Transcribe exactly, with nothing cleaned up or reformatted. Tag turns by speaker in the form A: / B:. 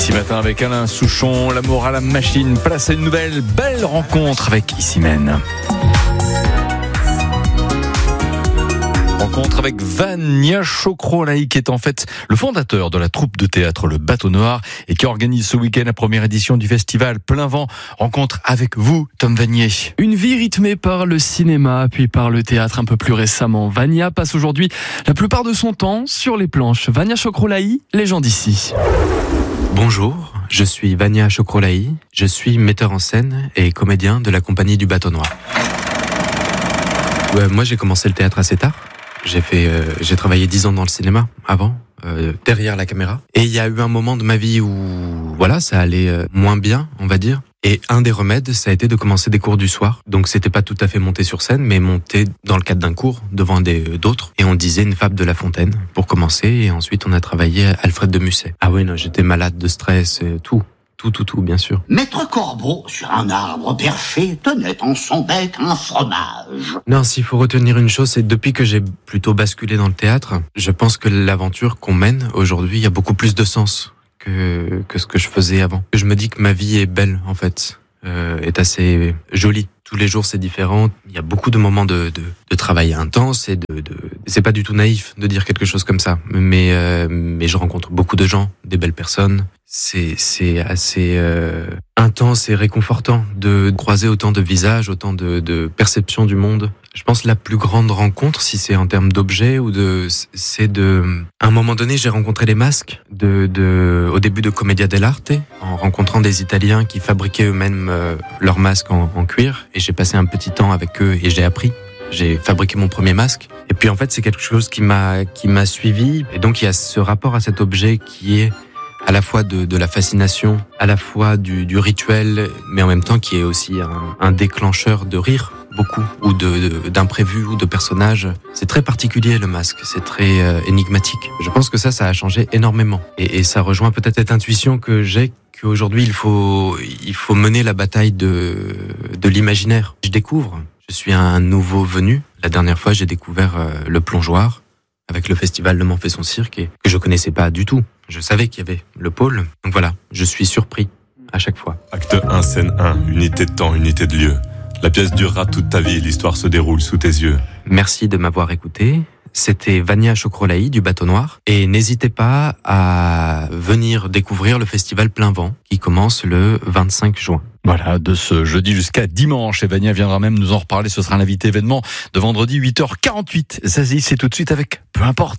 A: Ici matin avec Alain Souchon, l'amour à la machine, place à une nouvelle belle rencontre avec Issimène. Rencontre avec Vania Chokrollaï, qui est en fait le fondateur de la troupe de théâtre Le Bateau Noir et qui organise ce week-end la première édition du festival Plein Vent. Rencontre avec vous, Tom Vanier.
B: Une vie rythmée par le cinéma, puis par le théâtre un peu plus récemment. Vania passe aujourd'hui la plupart de son temps sur les planches. Vania Chokrollaï, légende ici.
C: Bonjour, je suis Vania Chokrollaï, je suis metteur en scène et comédien de la compagnie du Bateau Noir. Ouais, moi j'ai commencé le théâtre assez tard. J'ai fait, euh, j'ai travaillé dix ans dans le cinéma avant, euh, derrière la caméra. Et il y a eu un moment de ma vie où, voilà, ça allait euh, moins bien, on va dire. Et un des remèdes, ça a été de commencer des cours du soir. Donc c'était pas tout à fait monter sur scène, mais monter dans le cadre d'un cours devant des d'autres. Et on disait une fable de La Fontaine pour commencer. Et ensuite on a travaillé Alfred de Musset. Ah oui, non, j'étais malade de stress, et tout. Tout, tout, tout, bien sûr.
D: Maître Corbeau, sur un arbre perché, tenait en son bec un fromage.
C: Non, s'il faut retenir une chose, c'est depuis que j'ai plutôt basculé dans le théâtre, je pense que l'aventure qu'on mène aujourd'hui a beaucoup plus de sens que, que ce que je faisais avant. Je me dis que ma vie est belle, en fait, euh, est assez jolie. Tous les jours, c'est différent. Il y a beaucoup de moments de, de, de travail intense et de, de... C'est pas du tout naïf de dire quelque chose comme ça. Mais, euh, mais je rencontre beaucoup de gens, des belles personnes. C'est, c'est assez euh, intense et réconfortant de croiser autant de visages, autant de, de perceptions du monde. Je pense que la plus grande rencontre, si c'est en termes d'objets ou de, c'est de, à un moment donné, j'ai rencontré les masques de, de, au début de Commedia dell'arte, en rencontrant des Italiens qui fabriquaient eux-mêmes euh, leurs masques en, en cuir, et j'ai passé un petit temps avec eux et j'ai appris. J'ai fabriqué mon premier masque. Et puis en fait, c'est quelque chose qui m'a, qui m'a suivi. Et donc il y a ce rapport à cet objet qui est à la fois de, de la fascination, à la fois du, du rituel, mais en même temps qui est aussi un, un déclencheur de rire, beaucoup, ou de, de, d'imprévus, ou de personnages. C'est très particulier le masque, c'est très euh, énigmatique. Je pense que ça, ça a changé énormément. Et, et ça rejoint peut-être cette intuition que j'ai, qu'aujourd'hui il faut, il faut mener la bataille de, de l'imaginaire. Je découvre, je suis un nouveau venu. La dernière fois, j'ai découvert euh, le plongeoir, avec le festival Le Mans fait son cirque, et que je connaissais pas du tout. Je savais qu'il y avait le pôle. Donc voilà, je suis surpris à chaque fois.
E: Acte un, scène un, unité de temps, unité de lieu. La pièce durera toute ta vie, l'histoire se déroule sous tes yeux.
C: Merci de m'avoir écouté. C'était Vania Chokrollaï du Bateau Noir. Et n'hésitez pas à venir découvrir le festival Plein Vent qui commence le vingt-cinq juin.
A: Voilà, de ce jeudi jusqu'à dimanche. Et Vania viendra même nous en reparler. Ce sera l'invité événement de vendredi huit heures quarante-huit. Ça, c'est tout de suite avec Peu importe.